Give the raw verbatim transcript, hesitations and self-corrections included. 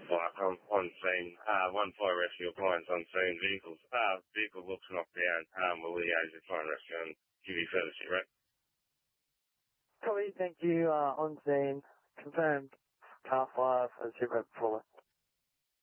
firefight on, on scene, uh, one fire rescue appliance on scene, vehicles, uh, vehicle looks knocked down, um, we'll liaise with fire and rescue and give you further sit rep. Copy, thank you, uh, on scene, confirmed, car fire for sit rep forward.